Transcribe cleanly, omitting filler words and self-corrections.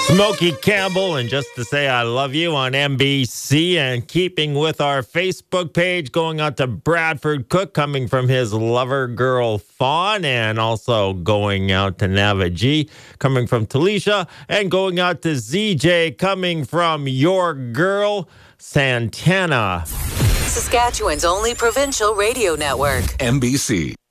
Smokey Campbell, and Just to Say I Love You on NBC. And keeping with our Facebook page, going out to Bradford Cook, coming from his lover girl Fawn, and also going out to Nava G, coming from Talisha, and going out to ZJ, coming from your girl Santana. Saskatchewan's only provincial radio network. NBC.